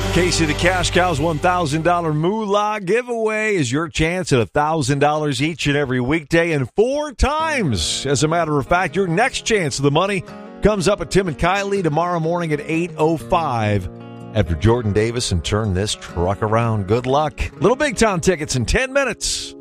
Casey the Cash Cow's $1,000 Moolah giveaway is your chance at $1,000 each and every weekday and 4 times. As a matter of fact, your next chance of the money comes up at Tim and Kylie tomorrow morning at 8:05 after Jordan Davis and Turn This Truck Around. Good luck. Little Big Town tickets in 10 minutes.